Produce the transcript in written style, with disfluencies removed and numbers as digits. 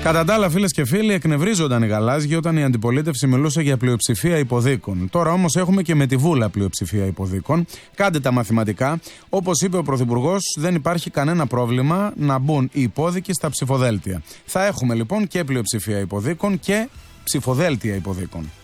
Κατά τα άλλα, φίλες και φίλοι, εκνευρίζονταν οι γαλάζιοι όταν η αντιπολίτευση μιλούσε για πλειοψηφία υποδίκων. Τώρα όμως έχουμε και με τη Βούλα πλειοψηφία υποδίκων. Κάντε τα μαθηματικά. Όπως είπε ο Πρωθυπουργός, δεν υπάρχει κανένα πρόβλημα να μπουν οι υπόδικοι στα ψηφοδέλτια. Θα έχουμε λοιπόν και πλειοψηφία υποδίκων και ψηφοδέλτια υποδίκων.